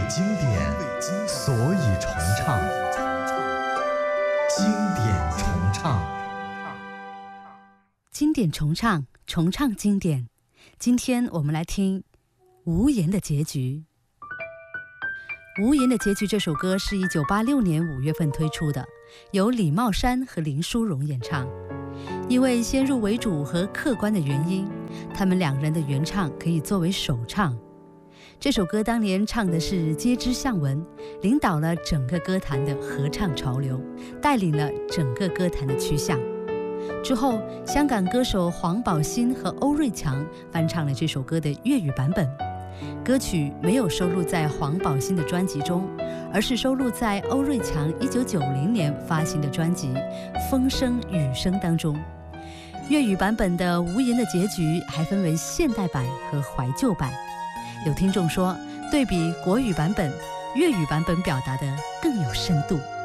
经典，所以重唱。经典重唱， 经典重唱，重唱经典。今天我们来听《无言的结局》。《无言的结局》这首歌是1986年5月份推出的，由李茂山和林淑荣演唱。因为先入为主和客观的原因，他们两人的原唱可以作为首唱。这首歌当年唱的是街知巷闻，领导了整个歌坛的合唱潮流，带领了整个歌坛的趋向。之后，香港歌手黄宝欣和欧瑞强翻唱了这首歌的粤语版本。歌曲没有收录在黄宝欣的专辑中，而是收录在欧瑞强1990年发行的专辑《风声雨声》当中。粤语版本的《无言的结局》还分为现代版和怀旧版。有听众说，对比国语版本，粤语版本表达的更有深度。